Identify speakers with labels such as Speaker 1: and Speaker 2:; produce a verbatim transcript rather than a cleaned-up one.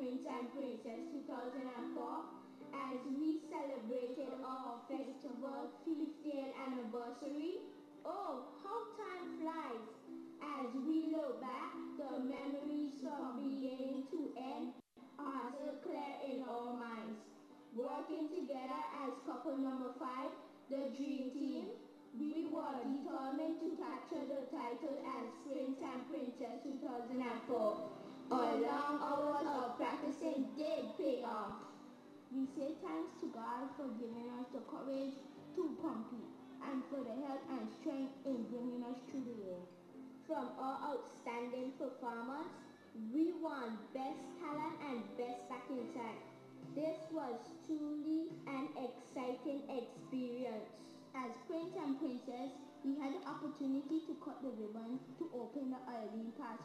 Speaker 1: Prince and Princess two thousand four as we celebrated our festival fiftieth anniversary. Oh, how time flies as we look back, the memories from beginning to end are still clear in our minds. Working together as couple number five, the Dream Team, we were determined to capture the title as Prince and Princess two thousand four. Our long hours of practicing did pay off. We say thanks to God for giving us the courage to compete and for the help and strength in bringing us through the year. From our outstanding performance, we won Best Talent and Best Backing Track. This was truly an exciting experience. As Prince and Princess, we had the opportunity to cut the ribbon to open the Arlene Pass